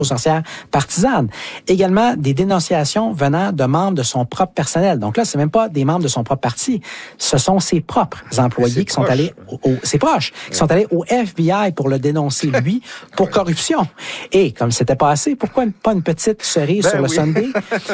aux sorcières partisanes. Également, des dénonciations venant de membres de son propre personnel. Donc là, c'est même pas des membres de son propre parti. Ce sont ses propres employés qui sont allés ses proches, qui sont allés au FBI pour le dénoncer, lui, pour corruption. Et, comme c'était passé, pourquoi pas une petite cerise sur le Sunday?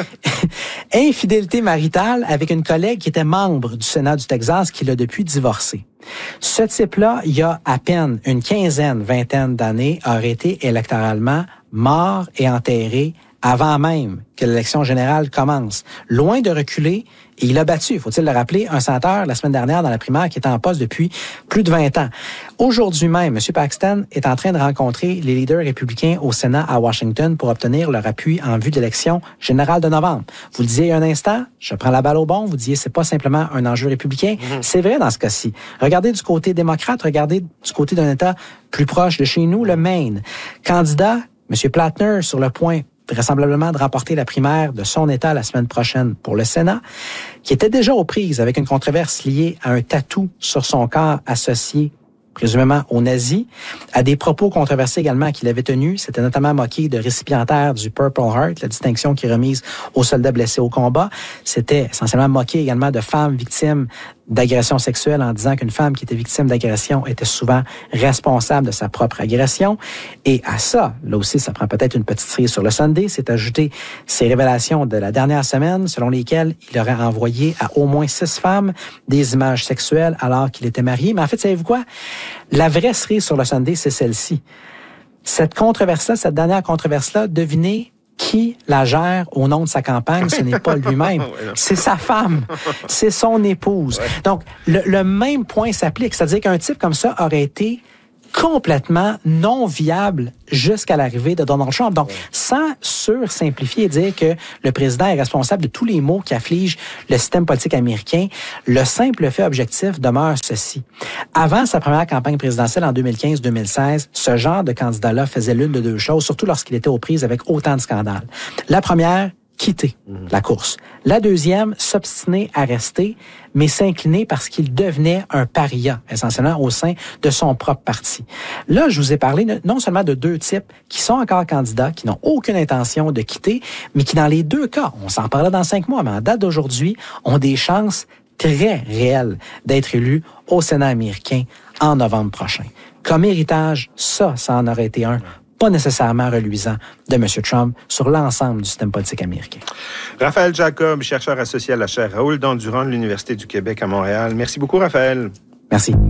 Infidélité maritale avec une collègue qui était membre du Sénat du Texas qui l'a depuis divorcé. Ce type-là, il y a à peine une vingtaine d'années, aurait été électoralement mort et enterré avant même que l'élection générale commence. Loin de reculer, et il a battu, faut-il le rappeler, un sénateur la semaine dernière dans la primaire qui était en poste depuis plus de 20 ans. Aujourd'hui même, M. Paxton est en train de rencontrer les leaders républicains au Sénat à Washington pour obtenir leur appui en vue de l'élection générale de novembre. Vous le disiez il y a un instant, je prends la balle au bon, vous disiez c'est pas simplement un enjeu républicain, c'est vrai dans ce cas-ci. Regardez du côté démocrate, regardez du côté d'un État plus proche de chez nous, le Maine. Candidat, M. Plattner, sur le point vraisemblablement de remporter la primaire de son État la semaine prochaine pour le Sénat, qui était déjà aux prises avec une controverse liée à un tatou sur son corps associé présumément aux nazis, à des propos controversés également qu'il avait tenus. C'était notamment moqué de récipiendaire du Purple Heart, la distinction qui est remise aux soldats blessés au combat. C'était essentiellement moqué également de femmes victimes d'agression sexuelle en disant qu'une femme qui était victime d'agression était souvent responsable de sa propre agression. Et à ça, là aussi, ça prend peut-être une petite cerise sur le Sunday, c'est ajouter ces révélations de la dernière semaine selon lesquelles il aurait envoyé à au moins 6 femmes des images sexuelles alors qu'il était marié. Mais en fait, savez-vous quoi? La vraie cerise sur le Sunday, c'est celle-ci. Cette controverse-là, cette dernière controverse-là, devinez qui la gère au nom de sa campagne, ce n'est pas lui-même, c'est sa femme, c'est son épouse. Donc, le même point s'applique, c'est-à-dire qu'un type comme ça aurait été complètement non viable jusqu'à l'arrivée de Donald Trump. Donc, sans sursimplifier et dire que le président est responsable de tous les maux qui affligent le système politique américain, le simple fait objectif demeure ceci. Avant sa première campagne présidentielle en 2015-2016, ce genre de candidat-là faisait l'une de deux choses, surtout lorsqu'il était aux prises avec autant de scandales. La première, quitter la course. La deuxième, s'obstiner à rester, mais s'incliner parce qu'il devenait un paria, essentiellement au sein de son propre parti. Là, je vous ai parlé non seulement de deux types qui sont encore candidats, qui n'ont aucune intention de quitter, mais qui, dans les deux cas, on s'en parlera dans 5 mois, mais en date d'aujourd'hui, ont des chances très réelles d'être élus au Sénat américain en novembre prochain. Comme héritage, ça en aurait été un pas nécessairement reluisant de M. Trump sur l'ensemble du système politique américain. Raphaël Jacob, chercheur associé à la chaire Raoul Dandurand de l'Université du Québec à Montréal. Merci beaucoup, Raphaël. Merci.